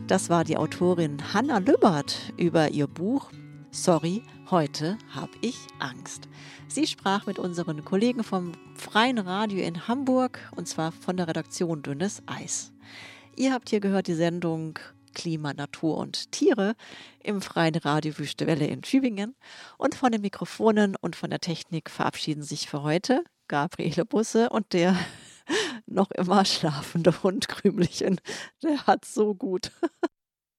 Das war die Autorin Hanna Lübbert über ihr Buch Sorry, heute hab ich Angst. Sie sprach mit unseren Kollegen vom Freien Radio in Hamburg, und zwar von der Redaktion Dünnes Eis. Ihr habt hier gehört die Sendung Klima, Natur und Tiere im Freien Radio Wüste Welle in Tübingen. Und von den Mikrofonen und von der Technik verabschieden sich für heute Gabriele Busse und der noch immer schlafende Hund Krümelchen. Der hat so gut.